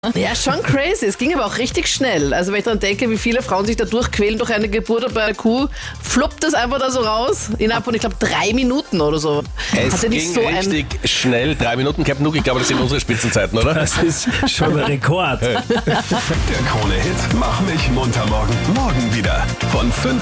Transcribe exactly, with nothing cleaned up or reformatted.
Ja, schon crazy. Es ging aber auch richtig schnell. Also wenn ich daran denke, wie viele Frauen sich da durchquälen durch eine Geburt bei einer Kuh, fluppt das einfach da so raus. Innerhalb von, ich glaube, drei Minuten oder so. Es Hat er nicht ging so ein- richtig schnell. Drei Minuten, Captain Luke, ich glaube, das sind unsere Spitzenzeiten, oder? Das ist schon ein Rekord. Der Krone-Hit Mach mich munter morgen. Morgen wieder. Von fünf